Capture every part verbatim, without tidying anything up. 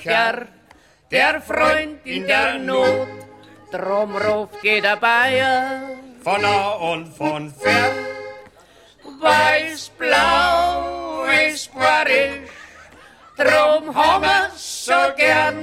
Kerr, der Freund in der Not, drum ruft jeder Bayer von nah und von fern. Weiß-blau ist barisch, drum haben wir's so gern.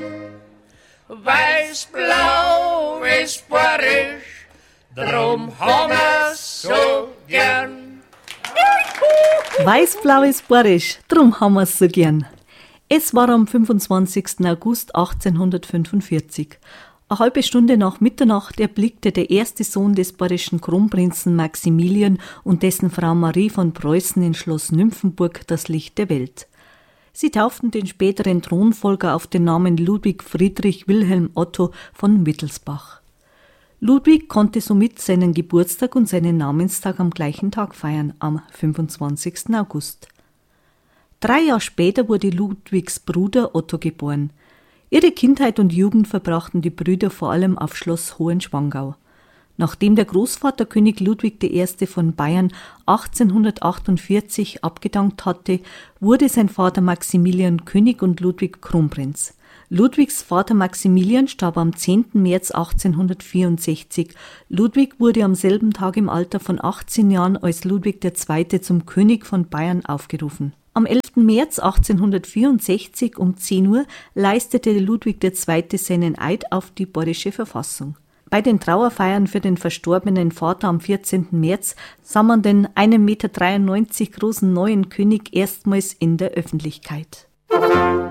Weiß-blau ist barisch, drum haben wir's so gern. Weiß-blau ist barisch, drum haben wir's so gern. Es war am fünfundzwanzigsten August achtzehnhundertfünfundvierzig. Eine halbe Stunde nach Mitternacht erblickte der erste Sohn des bayerischen Kronprinzen Maximilian und dessen Frau Marie von Preußen in Schloss Nymphenburg das Licht der Welt. Sie tauften den späteren Thronfolger auf den Namen Ludwig Friedrich Wilhelm Otto von Wittelsbach. Ludwig konnte somit seinen Geburtstag und seinen Namenstag am gleichen Tag feiern, am fünfundzwanzigsten August. Drei Jahre später wurde Ludwigs Bruder Otto geboren. Ihre Kindheit und Jugend verbrachten die Brüder vor allem auf Schloss Hohenschwangau. Nachdem der Großvater König Ludwig der Erste von Bayern achtzehnhundertachtundvierzig abgedankt hatte, wurde sein Vater Maximilian König und Ludwig Kronprinz. Ludwigs Vater Maximilian starb am zehnten März achtzehnhundertvierundsechzig. Ludwig wurde am selben Tag im Alter von achtzehn Jahren als Ludwig der Zweite zum König von Bayern aufgerufen. Am elften März achtzehnhundertvierundsechzig um zehn Uhr leistete Ludwig der Zweite seinen Eid auf die bayerische Verfassung. Bei den Trauerfeiern für den verstorbenen Vater am vierzehnten März sah man den ein Meter dreiundneunzig großen neuen König erstmals in der Öffentlichkeit.